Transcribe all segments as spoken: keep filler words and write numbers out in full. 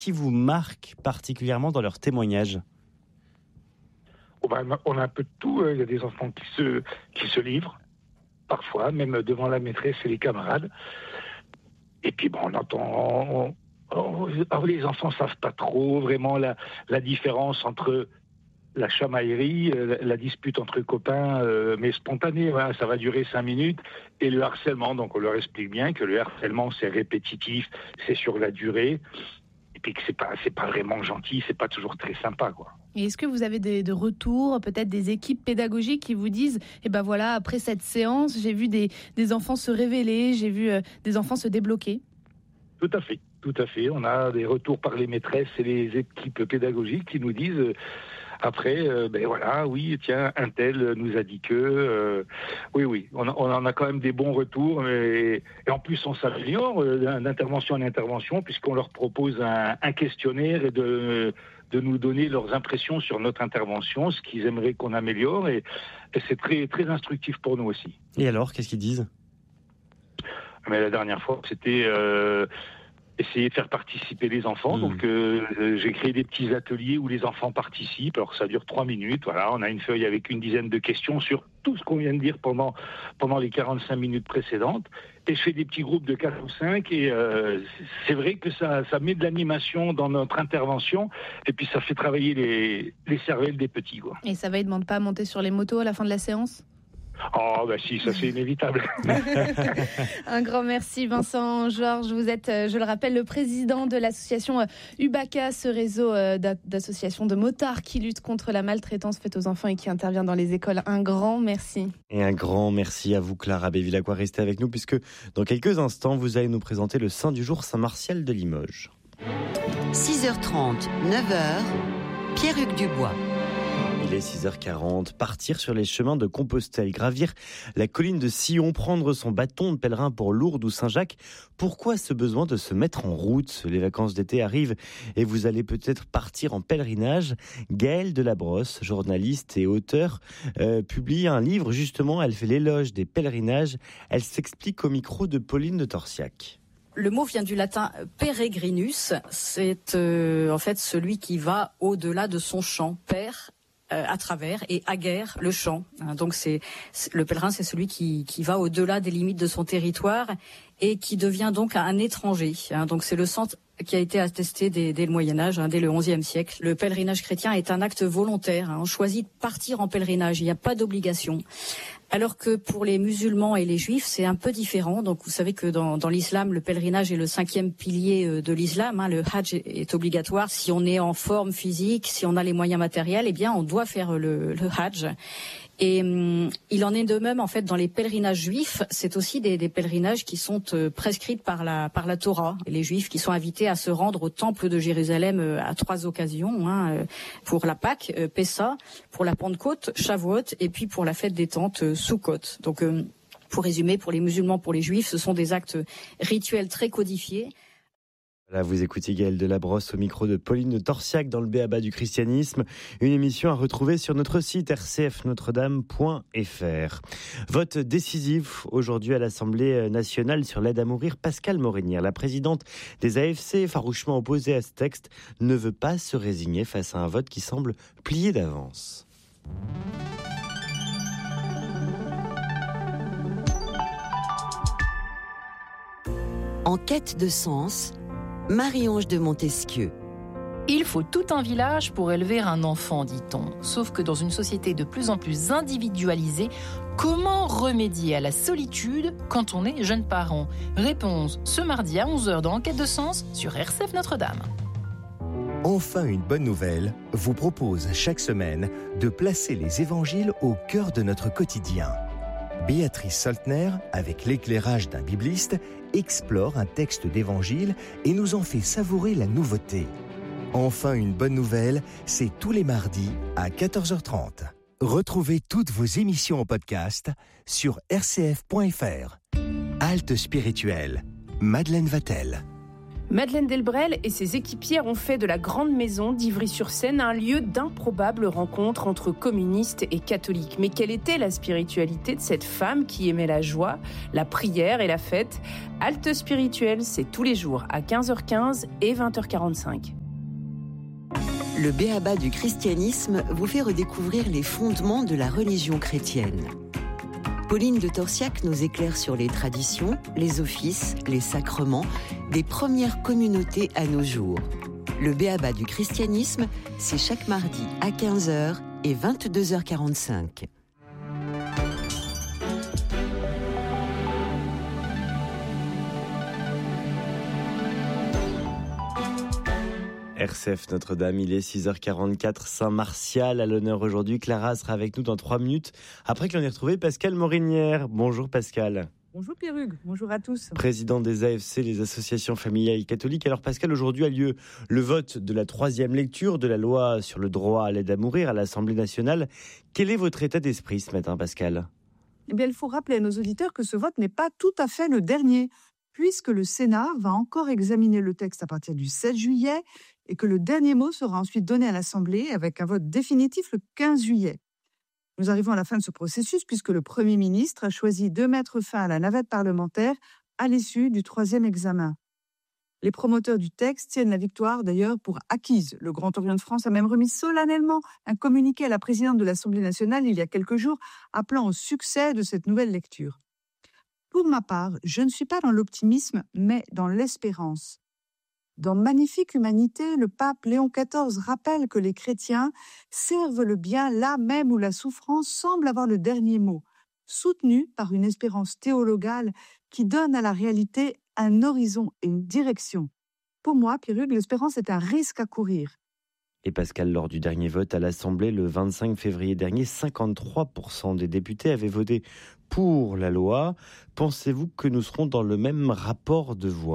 qui vous marque particulièrement dans leurs témoignages ? Oh ben, on a un peu de tout. Il y a des enfants qui se, qui se livrent, parfois, même devant la maîtresse et les camarades. Et puis, bon, on entend... On, on, les enfants ne savent pas trop vraiment la, la différence entre la chamaillerie, la, la dispute entre copains, euh, mais spontanée, hein, ça va durer cinq minutes, et le harcèlement. Donc, on leur explique bien que le harcèlement, c'est répétitif, c'est sur la durée, et puis que c'est pas, c'est pas vraiment gentil, c'est pas toujours très sympa, quoi. Et est-ce que vous avez des, des retours, peut-être des équipes pédagogiques qui vous disent « Eh ben voilà, après cette séance, j'ai vu des, des enfants se révéler, j'ai vu euh, des enfants se débloquer ». Tout à fait, tout à fait. On a des retours par les maîtresses et les équipes pédagogiques qui nous disent euh, après, euh, ben voilà, oui, tiens, un tel nous a dit que, euh, oui, oui, on, on en a quand même des bons retours, mais, et en plus on s'améliore euh, d'intervention en intervention puisqu'on leur propose un, un questionnaire et de de nous donner leurs impressions sur notre intervention, ce qu'ils aimeraient qu'on améliore, et, et c'est très très instructif pour nous aussi. Et alors, qu'est-ce qu'ils disent ? Mais la dernière fois, c'était euh, essayer de faire participer les enfants. Mmh. Donc, euh, j'ai créé des petits ateliers où les enfants participent. Alors, ça dure trois minutes. Voilà, on a une feuille avec une dizaine de questions sur tout ce qu'on vient de dire pendant, pendant les quarante-cinq minutes précédentes. Et je fais des petits groupes de quatre ou cinq. Et euh, c'est vrai que ça, ça met de l'animation dans notre intervention. Et puis, ça fait travailler les, les cervelles des petits, quoi. Et ça va, ils ne demandent pas à monter sur les motos à la fin de la séance ? Oh, bah si, ça c'est inévitable. Un grand merci Vincent Georges. Vous êtes, je le rappelle, le président de l'association UBACA, ce réseau d'associations de motards qui lutte contre la maltraitance faite aux enfants et qui intervient dans les écoles. Un grand merci. Et un grand merci à vous, Clara Bévilacqua. Restez avec nous puisque dans quelques instants, vous allez nous présenter le Saint du jour Saint-Martial de Limoges. six heures trente, neuf heures, Pierre-Hugues Dubois. Il est six heures quarante, partir sur les chemins de Compostelle, gravir la colline de Sion, prendre son bâton de pèlerin pour Lourdes ou Saint-Jacques. Pourquoi ce besoin de se mettre en route ? Les vacances d'été arrivent et vous allez peut-être partir en pèlerinage. Gaëlle Delabrosse, journaliste et auteure, euh, publie un livre justement, elle fait l'éloge des pèlerinages. Elle s'explique au micro de Pauline de Torsiac. Le mot vient du latin peregrinus, c'est euh, en fait celui qui va au-delà de son champ, père à travers, et aguerre, le champ. Donc c'est, le pèlerin, c'est celui qui, qui va au-delà des limites de son territoire et qui devient donc un étranger. Donc c'est le centre qui a été attesté dès, dès le Moyen-Âge, hein, dès le onzième siècle. Le pèlerinage chrétien est un acte volontaire. Hein. On choisit de partir en pèlerinage, il n'y a pas d'obligation. Alors que pour les musulmans et les juifs, c'est un peu différent. Donc vous savez que dans, dans l'islam, le pèlerinage est le cinquième pilier de l'islam. Hein. Le hajj est, est obligatoire. Si on est en forme physique, si on a les moyens matériels, eh bien on doit faire le, le hajj. Et hum, il en est de même en fait dans les pèlerinages juifs. C'est aussi des, des pèlerinages qui sont euh, prescrits par la par la Torah. Les juifs qui sont invités à se rendre au temple de Jérusalem euh, à trois occasions, hein, euh, pour la Pâque, euh, Pessa, pour la Pentecôte, Shavuot, et puis pour la fête des tentes, euh, Sukkot. Donc, euh, pour résumer, pour les musulmans, pour les juifs, ce sont des actes rituels très codifiés. Là, vous écoutez Gaëlle Delabrosse au micro de Pauline de Torsiac dans le B A B A du christianisme. Une émission à retrouver sur notre site r c f notre dame point f r. Vote décisif aujourd'hui à l'Assemblée nationale sur l'aide à mourir. Pascale Morinière, la présidente des A F C, farouchement opposée à ce texte, ne veut pas se résigner face à un vote qui semble plié d'avance. En quête de sens, Marie-Ange de Montesquieu. Il faut tout un village pour élever un enfant, dit-on. Sauf que dans une société de plus en plus individualisée, comment remédier à la solitude quand on est jeune parent ? Réponse ce mardi à onze heures dans Enquête de sens sur R C F Notre-Dame. Enfin une bonne nouvelle vous propose chaque semaine de placer les évangiles au cœur de notre quotidien. Béatrice Soltner, avec l'éclairage d'un bibliste, explore un texte d'évangile et nous en fait savourer la nouveauté. Enfin une bonne nouvelle, c'est tous les mardis à quatorze heures trente. Retrouvez toutes vos émissions en podcast sur r c f point f r. Halte spirituelle, Madeleine Vatel. Madeleine Delbrel et ses équipières ont fait de la Grande Maison d'Ivry-sur-Seine un lieu d'improbables rencontres entre communistes et catholiques. Mais quelle était la spiritualité de cette femme qui aimait la joie, la prière et la fête ? Halte spirituelle, c'est tous les jours à quinze heures quinze et vingt heures quarante-cinq. Le B.A.B.A. du christianisme vous fait redécouvrir les fondements de la religion chrétienne. Pauline de Torsiac nous éclaire sur les traditions, les offices, les sacrements des premières communautés à nos jours. Le B.A.B.A. du christianisme, c'est chaque mardi à quinze heures et vingt-deux heures quarante-cinq. R C F Notre-Dame, il est six heures quarante-quatre, Saint-Martial à l'honneur aujourd'hui. Clara sera avec nous dans trois minutes, après que l'on ait retrouvé Pascale Morinière. Bonjour Pascale. Bonjour Pierre-Hugues, bonjour à tous. Président des A F C, les associations familiales catholiques. Alors Pascale, aujourd'hui a lieu le vote de la troisième lecture de la loi sur le droit à l'aide à mourir à l'Assemblée nationale. Quel est votre état d'esprit ce matin, Pascale ? Eh bien, il faut rappeler à nos auditeurs que ce vote n'est pas tout à fait le dernier, puisque le Sénat va encore examiner le texte à partir du sept juillet et que le dernier mot sera ensuite donné à l'Assemblée avec un vote définitif le quinze juillet. Nous arrivons à la fin de ce processus puisque le Premier ministre a choisi de mettre fin à la navette parlementaire à l'issue du troisième examen. Les promoteurs du texte tiennent la victoire d'ailleurs pour acquise. Le Grand Orient de France a même remis solennellement un communiqué à la présidente de l'Assemblée nationale il y a quelques jours appelant au succès de cette nouvelle lecture. Pour ma part, je ne suis pas dans l'optimisme, mais dans l'espérance. Dans Magnifique Humanité, le pape Léon quatorze rappelle que les chrétiens servent le bien là même où la souffrance semble avoir le dernier mot, soutenu par une espérance théologale qui donne à la réalité un horizon et une direction. Pour moi, Pierre-Hugues, l'espérance est un risque à courir. Et Pascal, lors du dernier vote à l'Assemblée, le vingt-cinq février dernier, cinquante-trois pour cent des députés avaient voté pour la loi. Pensez-vous que nous serons dans le même rapport de voix ?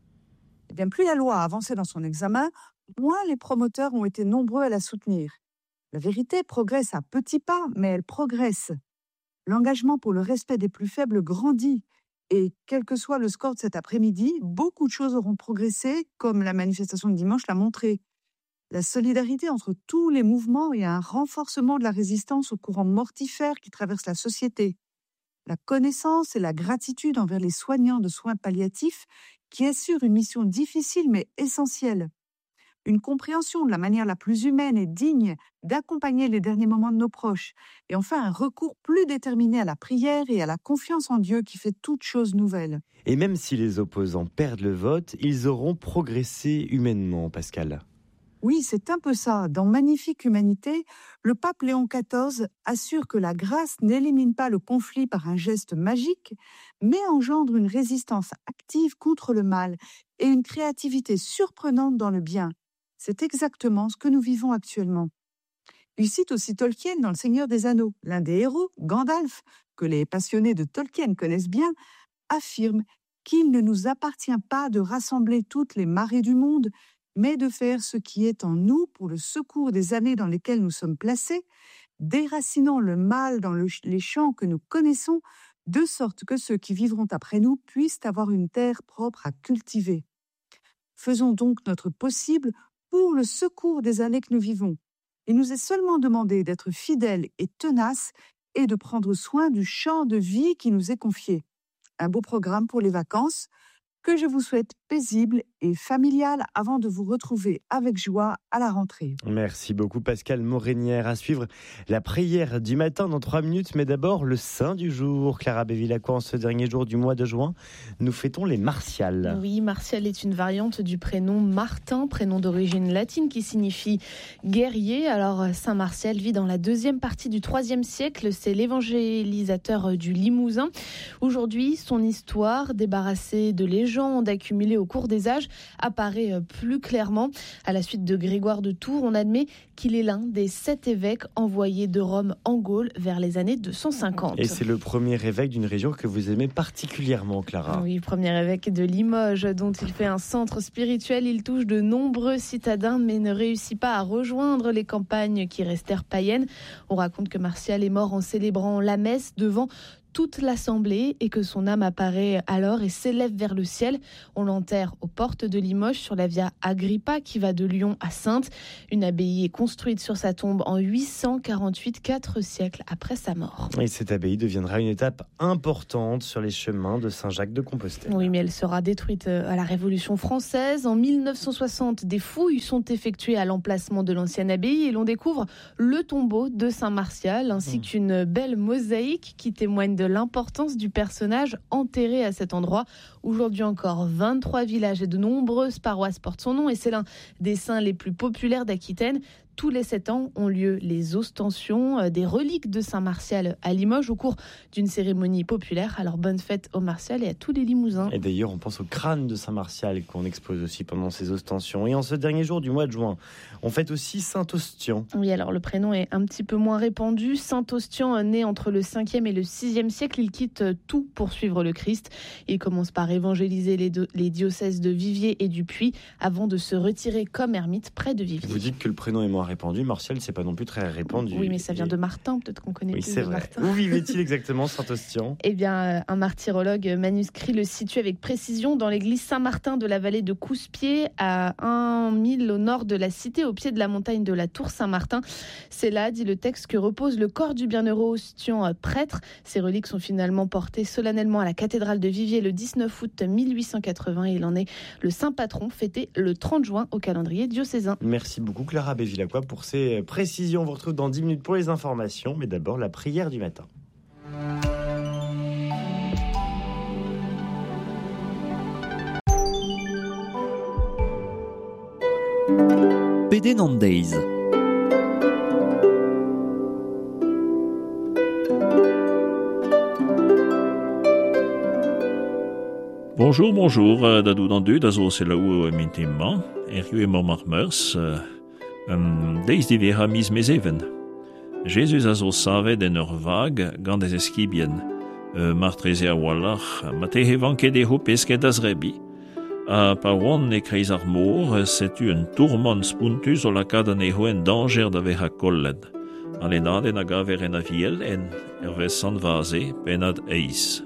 Eh bien, plus la loi a avancé dans son examen, moins les promoteurs ont été nombreux à la soutenir. La vérité progresse à petits pas, mais elle progresse. L'engagement pour le respect des plus faibles grandit. Et quel que soit le score de cet après-midi, beaucoup de choses auront progressé, comme la manifestation de dimanche l'a montré. La solidarité entre tous les mouvements et un renforcement de la résistance aux courants mortifères qui traversent la société. La connaissance et la gratitude envers les soignants de soins palliatifs qui assurent une mission difficile mais essentielle. Une compréhension de la manière la plus humaine et digne d'accompagner les derniers moments de nos proches. Et enfin, un recours plus déterminé à la prière et à la confiance en Dieu qui fait toute chose nouvelle. Et même si les opposants perdent le vote, ils auront progressé humainement, Pascal. Oui, c'est un peu ça. Dans Magnifique Humanité, le pape Léon quatorze assure que la grâce n'élimine pas le conflit par un geste magique, mais engendre une résistance active contre le mal et une créativité surprenante dans le bien. C'est exactement ce que nous vivons actuellement. Il cite aussi Tolkien dans Le Seigneur des Anneaux. L'un des héros, Gandalf, que les passionnés de Tolkien connaissent bien, affirme qu'il ne nous appartient pas de rassembler toutes les marées du monde, mais de faire ce qui est en nous pour le secours des années dans lesquelles nous sommes placés, déracinant le mal dans le, les champs que nous connaissons, de sorte que ceux qui vivront après nous puissent avoir une terre propre à cultiver. Faisons donc notre possible pour le secours des années que nous vivons. Il nous est seulement demandé d'être fidèles et tenaces et de prendre soin du champ de vie qui nous est confié. Un beau programme pour les vacances, que je vous souhaite paisible et familial avant de vous retrouver avec joie à la rentrée. Merci beaucoup Pascale Morinière. À suivre la prière du matin dans trois minutes, mais d'abord le saint du jour. Clara Bévilacqua, en ce dernier jour du mois de juin, nous fêtons les Martials. Oui, Martial est une variante du prénom Martin, prénom d'origine latine qui signifie guerrier. Alors Saint Martial vit dans la deuxième partie du troisième siècle, c'est l'évangélisateur du Limousin. Aujourd'hui, son histoire, débarrassée de légendes accumulées au cours des âges, apparaît plus clairement. À la suite de Grégoire de Tours, on admet qu'il est l'un des sept évêques envoyés de Rome en Gaule vers les années deux cent cinquante. Et c'est le premier évêque d'une région que vous aimez particulièrement, Clara. Oui, premier évêque de Limoges, dont il fait un centre spirituel. Il touche de nombreux citadins, mais ne réussit pas à rejoindre les campagnes qui restèrent païennes. On raconte que Martial est mort en célébrant la messe devant toute l'assemblée et que son âme apparaît alors et s'élève vers le ciel. On l'enterre aux portes de Limoges sur la via Agrippa qui va de Lyon à Saintes. Une abbaye est construite sur sa tombe en huit cent quarante-huit, quatre siècles après sa mort. Et cette abbaye deviendra une étape importante sur les chemins de Saint-Jacques de Compostelle. Oui, mais elle sera détruite à la Révolution française. En mille neuf cent soixante, des fouilles sont effectuées à l'emplacement de l'ancienne abbaye et l'on découvre le tombeau de Saint-Martial ainsi mmh. qu'une belle mosaïque qui témoigne de l'importance du personnage enterré à cet endroit. Aujourd'hui encore, vingt-trois villages et de nombreuses paroisses portent son nom et c'est l'un des saints les plus populaires d'Aquitaine. Tous les sept ans ont lieu les ostensions des reliques de Saint-Martial à Limoges au cours d'une cérémonie populaire. Alors bonne fête aux Martial et à tous les Limousins. Et d'ailleurs, on pense au crâne de Saint-Martial qu'on expose aussi pendant ces ostensions. Et en ce dernier jour du mois de juin, on fête aussi Saint-Ostian. Oui, alors le prénom est un petit peu moins répandu. Saint-Ostian, né entre le cinquième et le sixième siècle, il quitte tout pour suivre le Christ. Il commence par évangéliser les, do- les diocèses de Viviers et du Puy avant de se retirer comme ermite près de Viviers. Vous dites que le prénom est moins répandu. Martial, c'est pas non plus très répandu. Oui, mais ça vient de Martin, peut-être qu'on connaît oui, plus c'est de vrai. Martin. Où vivait-il exactement, Saint-Ostian ? Eh bien, un martyrologue manuscrit le situe avec précision dans l'église Saint-Martin de la vallée de Couspier, à un mille au nord de la cité, au pied de la montagne de la Tour Saint-Martin. C'est là, dit le texte, que repose le corps du bienheureux Ostian, prêtre. Ces reliques sont finalement portées solennellement à la cathédrale de Viviers le dix-neuf août mille huit cent quatre-vingts. Il en est le saint patron, fêté le trente juin au calendrier diocésain. Merci beaucoup Clara Bévilacqua pour ces précisions. On vous retrouve dans dix minutes pour les informations, mais d'abord la prière du matin. P D Nantes Days. Bonjour, bonjour, dadou dandu, da zo se laou mintimman, er yu emo marmeurs, um, deiz di vera mis mes even. Jésus a zo savet en ur vag gant ez eskibien, uh, martreze a wallach, ma te hevan ket e ho pesket az rebi. A pa oan e kreiz ar mor, setu un tourmant spuntus o lakad an e ho en danger da veha kolled. An en aden a gaver en a viel en ervez san vaze penad eiz.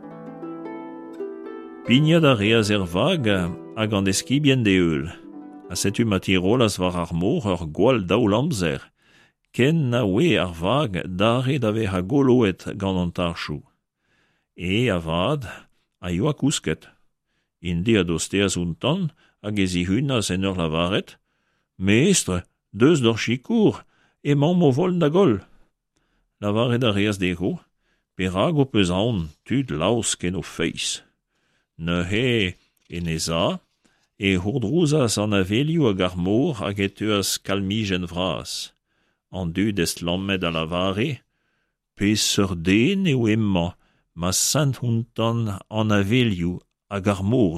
Pignad a reaz er vag hag an eskibien de eul. A setu matirolas war ar mor ur gwal daoul amzer. Ken na we ar vag dare da veha goloet gant an tarchou. E avad a yo a kousket. Indi a dosteaz untan hag ez i hunaz en ur lavaret. Meestre, deus d'or chikour, e man mo vol da gol. Lavaret a reaz de ho, perag o peus aon tud laus ken o feiz. Ne he en eza, e hordrouzas an avelioù hag ar mor hag e teuas kalmijen vras. An dud est lammet a lavare, pe seur den eo emma, ma sant huntan an avelioù hag ar mor